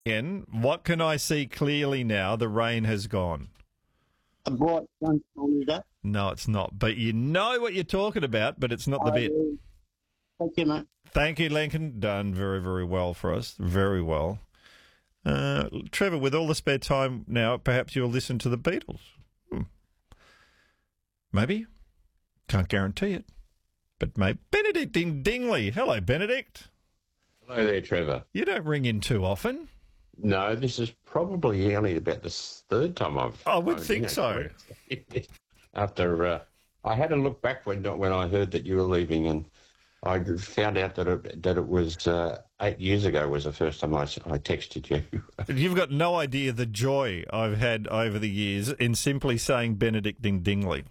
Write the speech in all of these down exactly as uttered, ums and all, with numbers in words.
Again, what can I see clearly now? The rain has gone. A bright sunshiny day. No, it's not. But you know what you're talking about, but it's not the I bit. will. Thank you, mate. Thank you, Lincoln. Done very, very well for us. Very well. Uh, Trevor, with all the spare time now, perhaps you'll listen to the Beatles. Hmm. Maybe. Can't guarantee it. But maybe. Benedict Ding Dingley. Hello, Benedict. Hello there, Trevor. You don't ring in too often. No, this is probably only about the third time I've... I would phoned think in, so. After... Uh, I had a look back when when I heard that you were leaving, and I found out that it, that it was uh, eight years ago was the first time I, I texted you. You've got no idea the joy I've had over the years in simply saying Benedict Ding Dingley.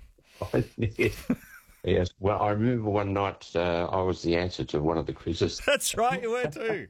Yes, well, I remember one night uh, I was the answer to one of the quizzes. That's right, you were too.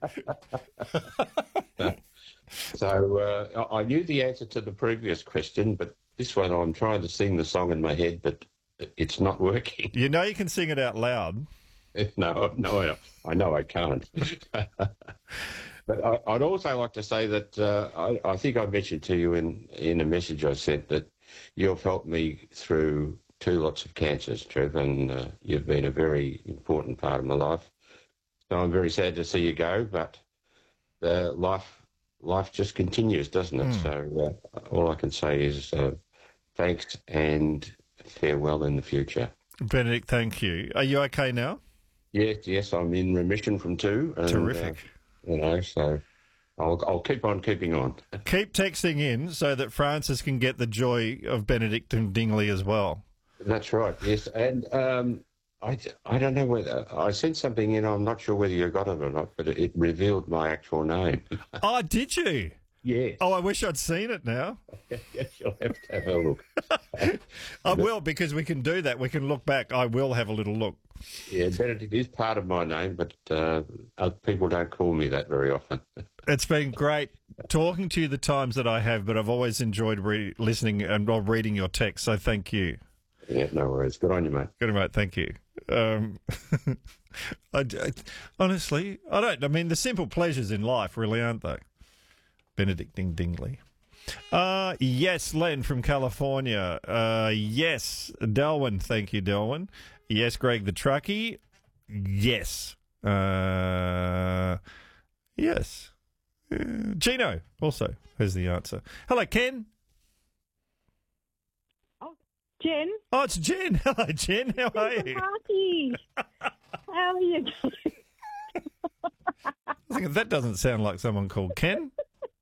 So uh, I knew the answer to the previous question, but this one I'm trying to sing the song in my head, but it's not working. You know you can sing it out loud. No, no, I know I can't. But I, I'd also like to say that uh, I, I think I mentioned to you in, in a message I sent that you've helped me through two lots of cancers, Trev, and uh, you've been a very important part of my life. So I'm very sad to see you go, but uh, life life just continues, doesn't it? Mm. So uh, all I can say is uh, thanks and farewell in the future. Benedict, thank you. Are you okay now? Yes, yes, I'm in remission from two. And, Terrific. Uh, you know, so I'll, I'll keep on keeping on. Keep texting in so that Francis can get the joy of Benedict and Dingley as well. That's right, yes. And um, I, I don't know whether... I sent something in, I'm not sure whether you got it or not, but it, it revealed my actual name. Oh, did you? Yes. Oh, I wish I'd seen it now. Yes, you'll have to have a look. I will, because we can do that. We can look back. I will have a little look. Yeah, Benedict is part of my name, but uh, other people don't call me that very often. It's been great talking to you the times that I have, but I've always enjoyed re- listening and well, reading your text, so thank you. Yeah, no worries. Good on you, mate. Good, mate. Thank you. Um, I, I, honestly, I don't. I mean, the simple pleasures in life, really, aren't they? Benedict Ding Dingley. Uh, yes, Len from California. Uh, yes, Delwyn. Thank you, Delwyn. Yes, Greg the Truckie. Yes. Uh, yes. Uh, Gino also has the answer. Hello, Ken. Jen. Oh, it's Jen. Hello, Jen. How are you? Party. How are you? I think that doesn't sound like someone called Ken.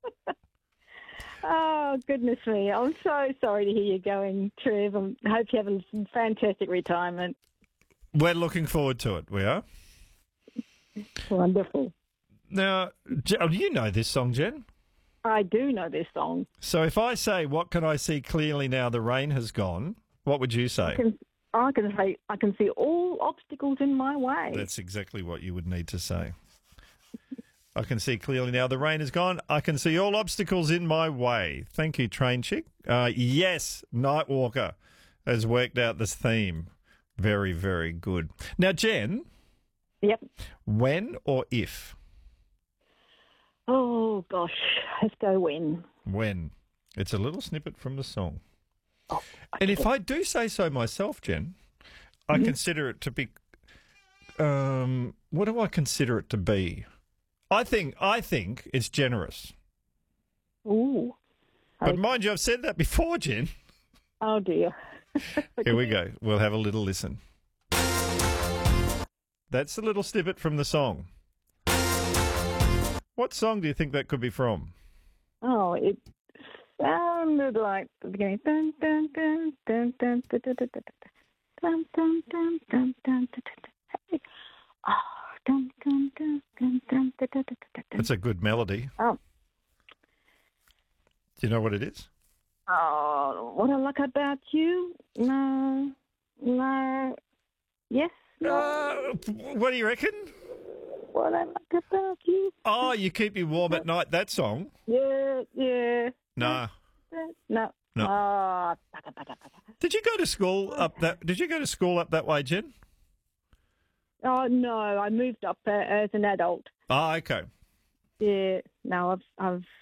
Oh, goodness me. I'm so sorry to hear you going, Trev. I hope you have a fantastic retirement. We're looking forward to it. We are. Wonderful. Now, oh, do you know this song, Jen? I do know this song. So if I say, what can I see clearly now the rain has gone, what would you say? I can, I can say, I can see all obstacles in my way. That's exactly what you would need to say. I can see clearly now the rain is gone. I can see all obstacles in my way. Thank you, Train Chick. Uh, yes, Nightwalker has worked out this theme. Very, very good. Now, Jen. Yep. When or if? Oh, gosh. Let's go when. When. It's a little snippet from the song. Oh, and if I do say so myself, Jen, I mm-hmm. consider it to be... Um, what do I consider it to be? I think I think it's generous. Ooh. But mind you, I've said that before, Jen. Oh, dear. Here we go. We'll have a little listen. That's a little snippet from the song. What song do you think that could be from? Oh, it sounded like the beginning. Dun, dun, dun, dun, dun, dun, dun, dun, dun, dun, dun, dun, dun, dun. Oh, dun, dun, dun, dun, dun, dun, dun, dun. That's a good melody. Oh. Do you know what it is? Oh, what I like about you? No, no, yes, no. Uh, what do you reckon? What I like about you? Oh, You Keep Me Warm at Night, that song? Yeah, yeah. No. No. No. Oh. Did you go to school up that? Did you go to school up that way, Jen? Oh no, I moved up uh, as an adult. Oh, okay. Yeah, no, I've I've